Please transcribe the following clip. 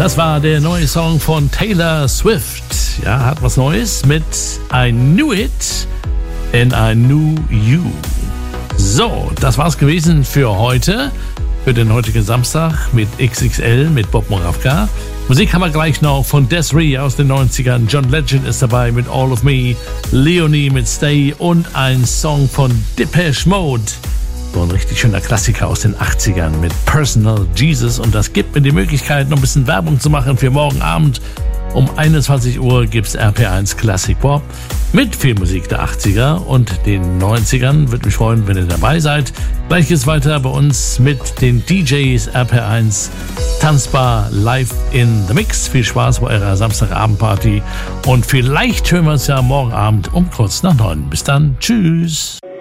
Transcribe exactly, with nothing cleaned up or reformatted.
Das war der neue Song von Taylor Swift. Ja, hat was Neues mit I Knew It and I Knew You. So, das war's gewesen für heute, für den heutigen Samstag mit X X L mit Bob Moravka. Musik haben wir gleich noch von Desiree aus den neunzigern. John Legend ist dabei mit All of Me, Leonie mit Stay und ein Song von Depeche Mode. So ein richtig schöner Klassiker aus den achtzigern mit Personal Jesus. Und das gibt mir die Möglichkeit, noch ein bisschen Werbung zu machen für morgen Abend. Um einundzwanzig Uhr gibt's R P eins Classic Pop mit viel Musik der achtziger und den neunzigern. Würde mich freuen, wenn ihr dabei seid. Gleich geht's weiter bei uns mit den D Js R P eins Tanzbar live in the Mix. Viel Spaß bei eurer Samstagabendparty und vielleicht hören wir uns ja morgen Abend um kurz nach neun. Bis dann. Tschüss.